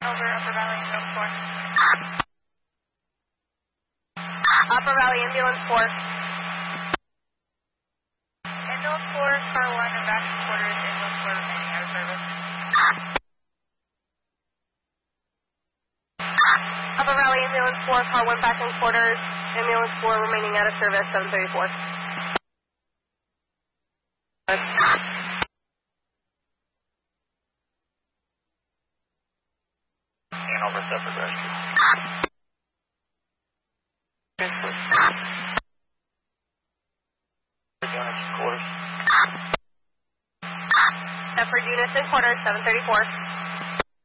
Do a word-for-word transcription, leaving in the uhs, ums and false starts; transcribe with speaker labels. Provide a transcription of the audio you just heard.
Speaker 1: Over Upper Valley Ambulance four.
Speaker 2: Upper Valley Ambulance four.
Speaker 1: Ambulance four, car one, and back to quarters. Ambulance four remaining out of service.
Speaker 2: Upper Valley Ambulance four, car one back in quarters. Ambulance four remaining out of service, seven thirty-four.
Speaker 3: Hanover separate rescue. Units quarters.
Speaker 2: Separate units in quarters, seven thirty-four.